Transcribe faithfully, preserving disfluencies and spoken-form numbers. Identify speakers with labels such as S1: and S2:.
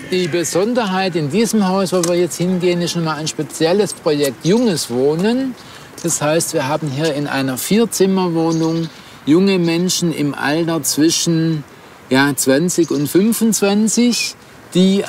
S1: Die Besonderheit in diesem Haus, wo wir jetzt hingehen, ist schon mal ein spezielles Projekt Junges Wohnen. Das heißt, wir haben hier in einer Vierzimmerwohnung junge Menschen im Alter zwischen ja, zwanzig und fünfundzwanzig, die